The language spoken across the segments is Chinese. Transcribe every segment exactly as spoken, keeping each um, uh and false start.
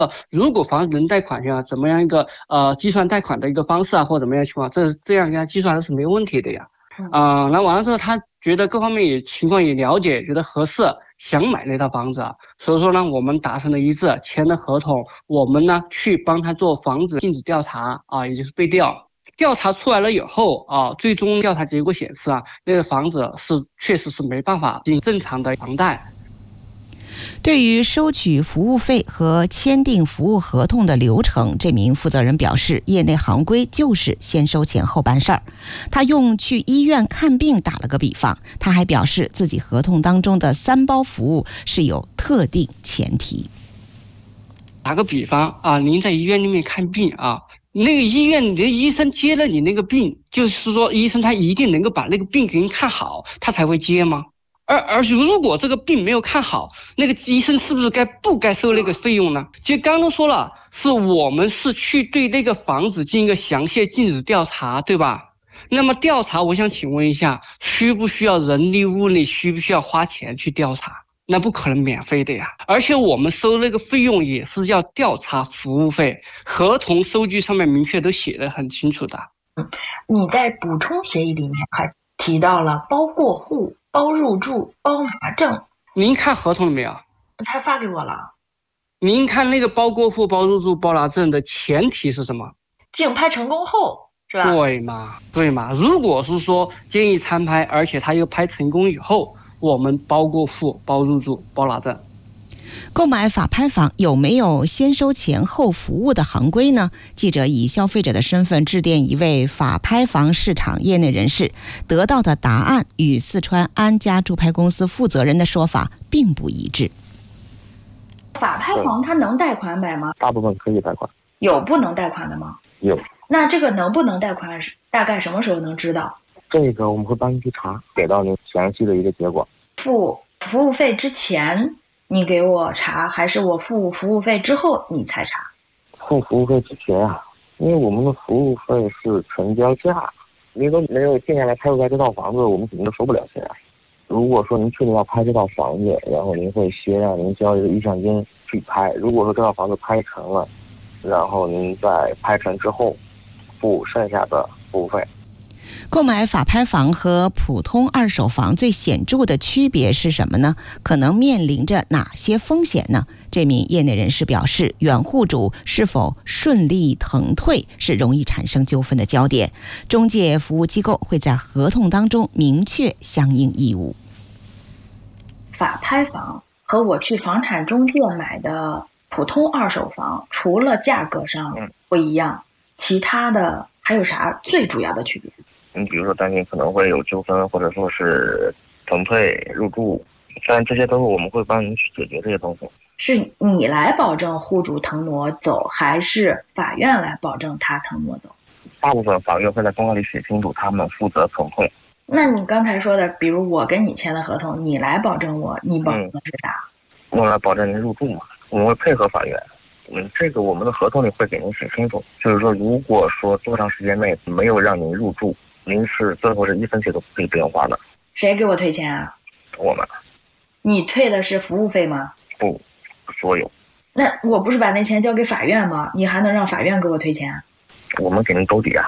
如果房子能贷款呀，怎么样一个呃计算贷款的一个方式啊，或者怎么样情况，这这样给他计算是没有问题的呀。啊、呃，那完了之后，他觉得各方面也情况也了解，觉得合适，想买那套房子啊，所以说呢，我们达成了一致，签了合同，我们呢去帮他做房子尽职调查啊，也就是备调。调查出来了以后啊，最终调查结果显示啊，那个房子是确实是没办法进行正常的房贷。 对于收取服务费和签订服务合同的流程，这名负责人表示，业内行规就是先收钱后办事儿。他用去医院看病打了个比方，他还表示自己合同当中的三包服务是有特定前提。 打个比方啊，您在医院里面看病啊，那个医院你的医生接了你那个病，就是说医生他一定能够把那个病给你看好，他才会接吗？而而如果这个病没有看好，那个医生是不是该不该收那个费用呢？其实刚刚说了，是我们是去对那个房子进行一个详细尽职调查，对吧？那么调查，我想请问一下，需不需要人力物力，需不需要花钱去调查？那不可能免费的呀。而且我们收那个费用也是要调查服务费，合同收据上面明确都写得很清楚的。 嗯，你在补充协议里面还提到了包过户、包入住、包拿证。 您看合同了没有？ 他发给我了。 您看那个包过户、包入住、包拿证的前提是什么？ 竞拍成功后，是吧？ 对嘛，对嘛。如果是说建议参拍，而且他又拍成功以后，我们包过户、包入住、包拿证。 购买法拍房有没有先收钱后服务的行规呢？记者以消费者的身份致电一位法拍房市场业内人士，得到的答案与四川安家住拍公司负责人的说法并不一致。 法拍房它能贷款买吗？ 大部分可以贷款。 有不能贷款的吗？ 有。 那这个能不能贷款大概什么时候能知道？ 这个我们会帮你去查，给到你详细的一个结果。 付服务费之前你给我查，还是我付服务费之后你才查？ 付服务费之前啊，因为我们的服务费是成交价，您都没有定下来拍出来这套房子，我们肯定都收不了钱啊。如果说您确定要拍这套房子，然后您会先让您交一个意向金去拍。如果说这套房子拍成了，然后您在拍成之后付剩下的服务费。 购买法拍房和普通二手房最显著的区别是什么呢？可能面临着哪些风险呢？这名业内人士表示，原户主是否顺利腾退是容易产生纠纷的焦点。中介服务机构会在合同当中明确相应义务。 法拍房和我去房产中介买的普通二手房，除了价格上不一样，其他的还有啥最主要的区别？ 你比如说担心可能会有纠纷，或者说是腾退入住，但这些都是我们会帮您去解决这些东西。 是你来保证户主腾挪走，还是法院来保证他腾挪走？ 大部分法院会在公告里写清楚，他们负责腾退。 那你刚才说的，比如我跟你签的合同，你来保证我，你保证的是啥？ 嗯、我来保证您入住嘛，我们会配合法院。嗯，这个我们的合同里会给您写清楚，就是说，如果说多长时间内没有让您入住，您是最后是一分钱都可以不用花的。 谁给我退钱啊？ 我们。 你退的是服务费吗？ 不，所有。 那我不是把那钱交给法院吗？你还能让法院给我退钱？ 我们给您兜底啊。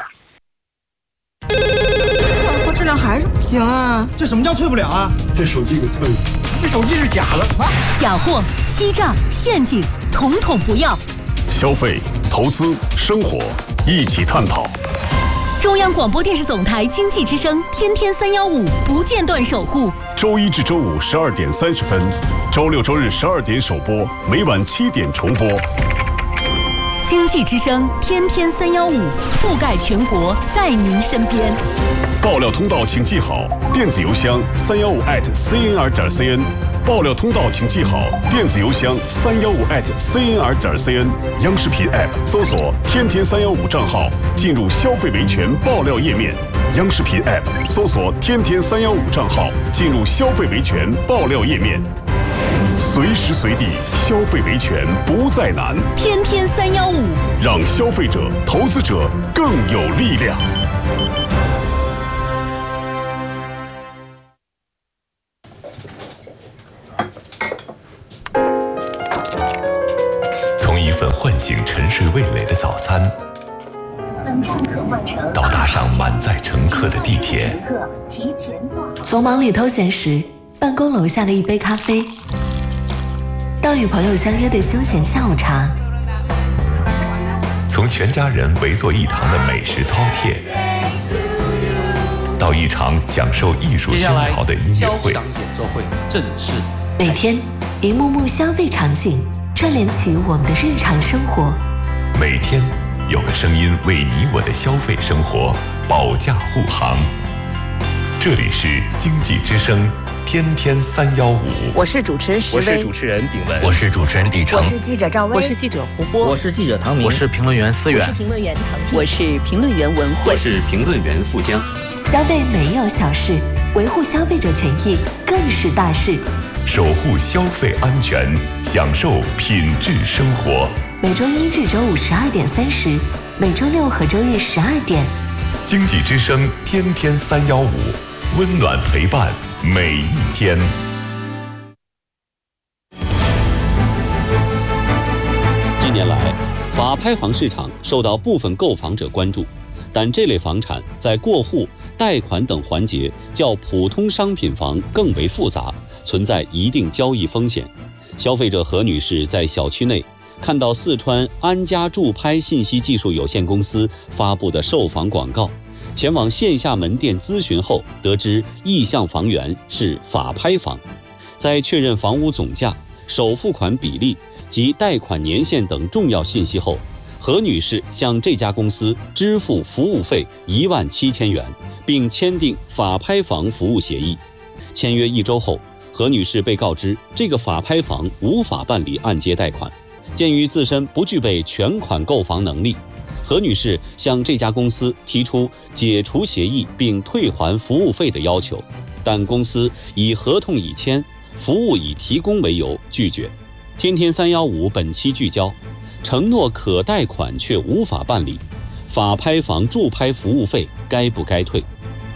质量还是不行啊！ 这什么叫退不了啊？这手机给退了，这手机是假的啊！ 假货、欺诈、陷阱，统统不要。 消费、投资、生活，一起探讨。 中央广播电视总台经济之声，天天三幺五不间断守护。 周一至周五十二点三十分，周六周日十二点首播，每晚七点重播。 经济之声，天天三幺五，覆盖全国，在您身边。 爆料通道请记好，电子邮箱三幺五 at cnr 点 cn。爆料通道请记好，电子邮箱三幺五 at cnr 点 cn。央视频 app 搜索“天天三幺五”账号，进入消费维权爆料页面。央视频 app 搜索“天天三幺五”账号，进入消费维权爆料页面。随时随地消费维权不再难， 天天三幺五， 让消费者、投资者更有力量。 从一份唤醒沉睡味蕾的早餐。 本站可换乘到搭上满载乘客的地铁。 从忙里偷闲时，办公楼下的一杯咖啡，到与朋友相约的休闲下午茶， 从全家人围坐一堂的美食饕餮，到一场享受艺术熏陶的音乐会。 演奏会正式。 每天一幕幕消费场景串联起我们的日常生活。 每天有个声音为你我的消费生活保驾护航。这里是经济之声天天三幺五， 我是主持人石威，我是主持人炳文， 我是主持人李成， 我是记者赵薇， 我是记者胡波， 我是记者唐明， 我是评论员思远， 我是评论员唐静， 我是评论员文慧， 我是评论员付江。 消费没有小事，维护消费者权益更是大事。 守护消费安全，享受品质生活。 每周一至周五十二点三十，每周六和周日十二点。 经济之声天天三幺五，温暖陪伴每一天。 近年来，法拍房市场受到部分购房者关注，但这类房产在过户、贷款等环节较普通商品房更为复杂，存在一定交易风险。消费者何女士在小区内看到四川安家住拍信息技术有限公司发布的售房广告，前往线下门店咨询后，得知意向房源是法拍房。在确认房屋总价、首付款比例及贷款年限等重要信息后，何女士向这家公司支付服务费一万七千元，并签订法拍房服务协议。签约一周后，何女士被告知这个法拍房无法办理按揭贷款。鉴于自身不具备全款购房能力，何女士向这家公司提出解除协议并退还服务费的要求，但公司以合同已签、服务已提供为由拒绝。天天三幺五本期聚焦：承诺可贷款却无法办理，法拍房驻拍服务费该不该退？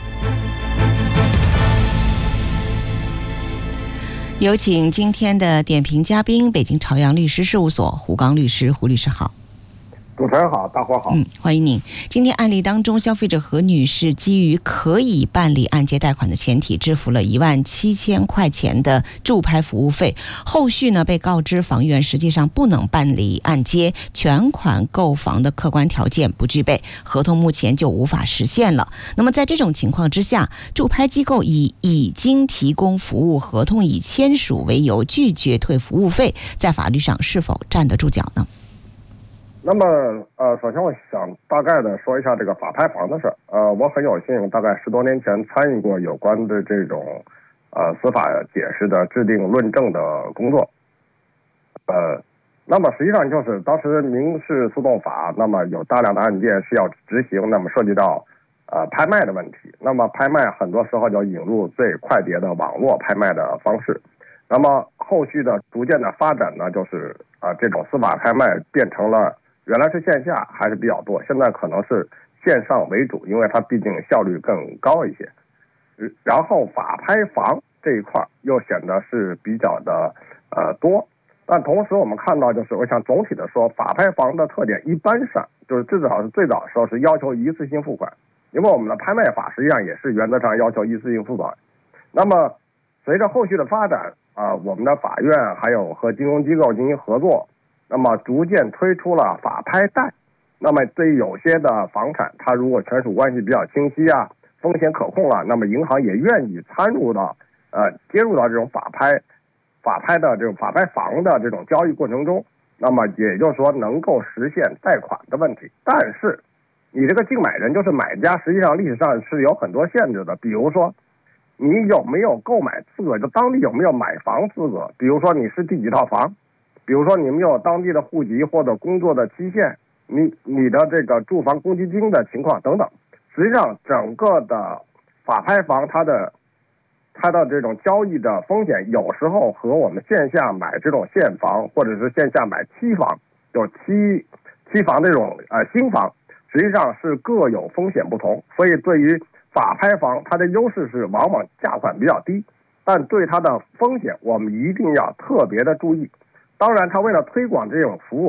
有请今天的点评嘉宾，北京朝阳律师事务所胡刚律师。胡律师好。 主持人好，大伙好。 嗯，欢迎您。今天案例当中，消费者何女士基于可以办理按揭贷款的前提，支付了一万七千块钱的驻拍服务费。后续呢，被告知房源实际上不能办理按揭，全款购房的客观条件不具备，合同目前就无法实现了。那么在这种情况之下，驻拍机构以已经提供服务、合同已签署为由拒绝退服务费，在法律上是否站得住脚呢？ 那么，呃，首先我想大概的说一下这个法拍房的事。呃，我很有幸，大概十多年前参与过有关的这种，呃，司法解释的制定论证的工作。呃，那么实际上就是当时民事诉讼法，那么有大量的案件是要执行，那么涉及到呃拍卖的问题。那么拍卖很多时候就引入最快捷的网络拍卖的方式。那么后续的逐渐的发展呢，就是啊、呃、这种司法拍卖变成了。原来是线下还是比较多，现在可能是线上为主，因为它毕竟效率更高一些。然后法拍房这一块又显得是比较的呃多，但同时我们看到，就是我想总体的说，法拍房的特点一般上就是至少是最早的时候是要求一次性付款，因为我们的拍卖法实际上也是原则上要求一次性付款。那么随着后续的发展啊、呃，我们的法院还有和金融机构进行合作。那么逐渐推出了法拍贷，那么对于有些的房产，它如果权属关系比较清晰啊，风险可控了，那么银行也愿意参入到呃接入到这种法拍法拍的这种法拍房的这种交易过程中，那么也就是说能够实现贷款的问题。但是你这个竞买人就是买家，实际上历史上是有很多限制的，比如说你有没有购买资格，就当地有没有买房资格，比如说你是第几套房。比如说你们有当地的户籍或者工作的期限，你你的这个住房公积金的情况等等，实际上整个的法拍房它的它的这种交易的风险，有时候和我们线下买这种现房或者是线下买期房，有期期房这种呃新房，实际上是各有风险不同。所以对于法拍房，它的优势是往往价款比较低，但对它的风险我们一定要特别的注意。当然，他为了推广这种服务，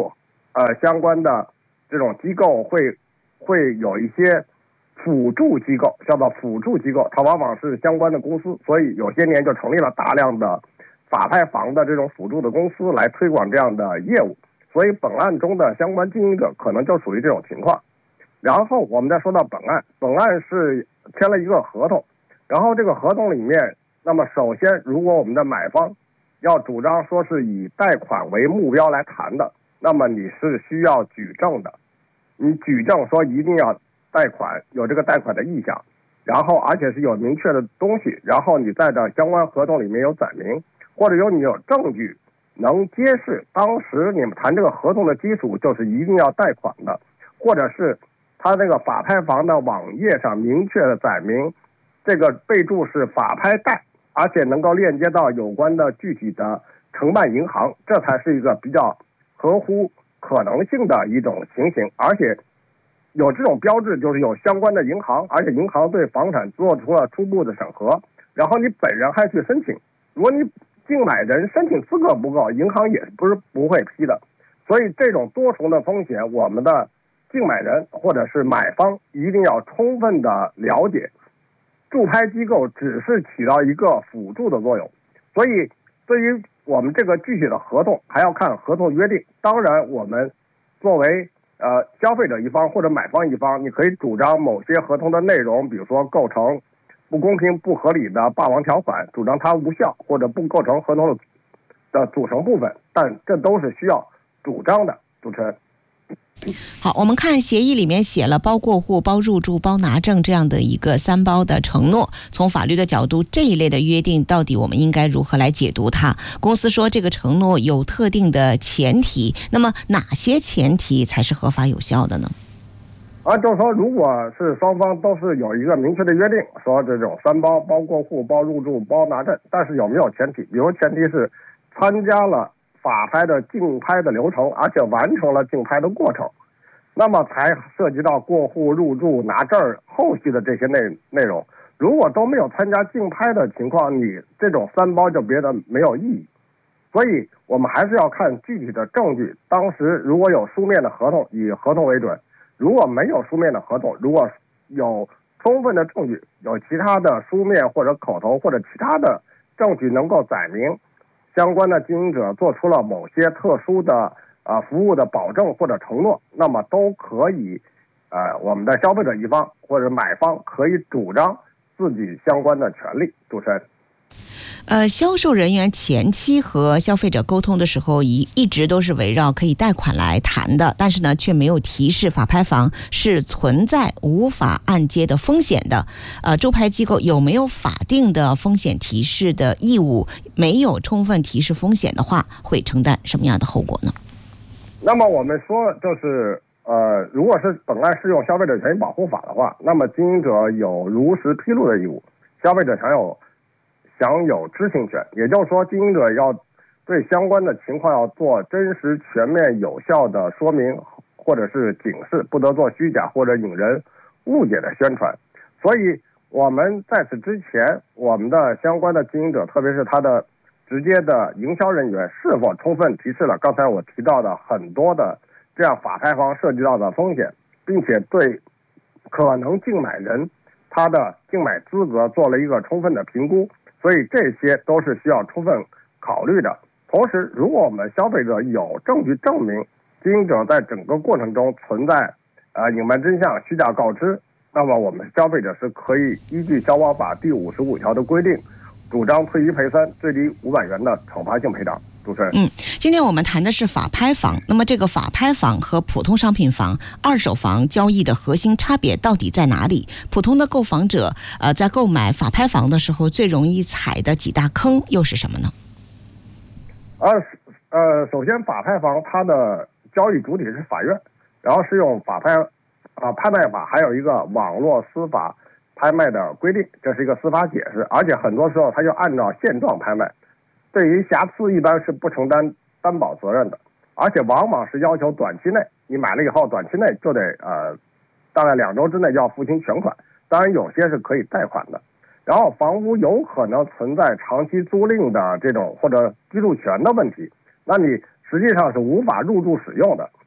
呃相关的这种机构会会有一些辅助机构，叫做辅助机构，它往往是相关的公司，所以有些年就成立了大量的法拍房的这种辅助的公司来推广这样的业务，所以本案中的相关经营者可能就属于这种情况。然后我们再说到本案，本案是签了一个合同，然后这个合同里面，那么首先如果我们的买方要主张说是以贷款为目标来谈的，那么你是需要举证的，你举证说一定要贷款，有这个贷款的意向，然后而且是有明确的东西，然后你在这相关合同里面有载明，或者有你有证据能揭示当时你们谈这个合同的基础就是一定要贷款的，或者是他那个法拍房的网页上明确的载明这个备注是法拍贷，而且能够链接到有关的具体的承办银行，这才是一个比较合乎可能性的一种情形。而且有这种标志就是有相关的银行，而且银行对房产做出了初步的审核，然后你本人还去申请，如果你竞买人申请资格不够，银行也不是不会批的。所以这种多重的风险，我们的竞买人或者是买方一定要充分的了解，助拍机构只是起到一个辅助的作用。所以对于我们这个具体的合同还要看合同约定。当然我们作为呃消费者一方或者买方一方，你可以主张某些合同的内容，比如说构成不公平不合理的霸王条款，主张它无效，或者不构成合同的的组成部分，但这都是需要主张的。主持人。 好，我们看协议里面写了包过户、包入住、包拿证这样的一个三包的承诺。从法律的角度，这一类的约定到底我们应该如何来解读它？公司说这个承诺有特定的前提，那么哪些前提才是合法有效的呢？ 啊，就是说，如果是双方都是有一个明确的约定，说这种三包，包过户、包入住、包拿证，但是有没有前提？比如前提是参加了法拍的竞拍的流程，而且完成了竞拍的过程，那么才涉及到过户、入住、拿证后续的这些内内容。如果都没有参加竞拍的情况，你这种三包就别的没有意义。所以我们还是要看具体的证据。当时如果有书面的合同，以合同为准；如果没有书面的合同，如果有充分的证据，有其他的书面或者口头或者其他的证据能够载明相关的经营者做出了某些特殊的呃服务的保证或者承诺，那么都可以呃我们的消费者一方或者买方可以主张自己相关的权利。主持人。 呃，销售人员前期和消费者沟通的时候，一一直都是围绕可以贷款来谈的，但是呢，却没有提示法拍房是存在无法按揭的风险的。呃，助拍机构有没有法定的风险提示的义务？没有充分提示风险的话，会承担什么样的后果呢？ 那么我们说，就是呃，如果是本案适用消费者权益保护法的话，那么经营者有如实披露的义务，消费者享有享有知情权，也就是说，经营者要对相关的情况要做真实、全面、有效的说明或者是警示，不得做虚假或者引人误解的宣传。所以我们在此之前，我们的相关的经营者，特别是他的直接的营销人员，是否充分提示了刚才我提到的很多的这样法拍房涉及到的风险，并且对可能竞买人他的竞买资格做了一个充分的评估。所以这些都是需要充分考虑的。同时，如果我们消费者有证据证明经营者在整个过程中存在呃隐瞒真相、虚假告知，那么我们消费者是可以依据消保法第五十五条的规定，主张退一赔三，最低五百元的惩罚性赔偿。主持人， 嗯，今天我们谈的是法拍房。那么这个法拍房和普通商品房、二手房交易的核心差别到底在哪里？普通的购房者，呃，在购买法拍房的时候，最容易踩的几大坑又是什么呢？ 呃呃，首先法拍房它的交易主体是法院，然后是用法拍啊、呃、拍卖法，还有一个网络司法拍卖的规定，这是一个司法解释，而且很多时候它就按照现状拍卖。对于瑕疵一般是不承担担保责任的，而且往往是要求短期内，你买了以后短期内就得呃，大概两周之内就要付清全款，当然有些是可以贷款的。然后房屋有可能存在长期租赁的这种或者居住权的问题，那你实际上是无法入住使用的。